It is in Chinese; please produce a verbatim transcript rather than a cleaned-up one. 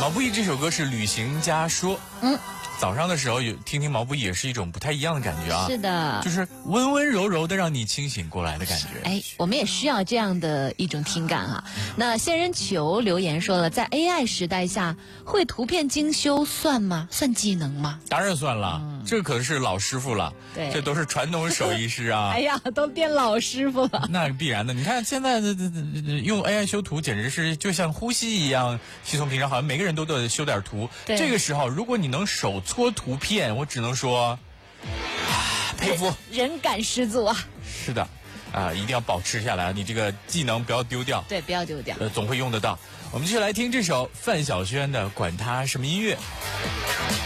毛不易这首歌是旅行家说， 嗯， 早上的时候有听听毛不易也是一种不太一样的感觉啊。 是的， 就是温温柔柔的让你清醒过来的感觉。 哎，我们也需要这样的一种听感啊。那仙人球留言说了，在 A I 时代下，会图片精修算吗？算技能吗？ 当然算了，嗯、这可是老师傅了， 对， 这都是传统手艺师啊。 哎呀，都变老师傅了。 那必然的，你看现在的用 A I 修图，简直是就像呼吸一样稀松平常，好像每个人都得修点图。这个时候，如果你能手搓图片，我只能说，啊、佩服， 人, 人感十足啊。 是的，啊、呃，一定要保持下来，你这个技能不要丢掉。 对，不要丢掉， 呃，总会用得到。我们继续来听这首范晓萱的《管他什么音乐》。